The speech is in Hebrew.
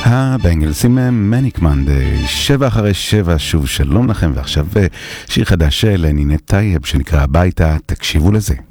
הבנגלס עם מניק מנדי, 7:07, שוב שלום לכם, ועכשיו שיר חדש של נינת טייב שנקרא הביתה, תקשיבו לזה.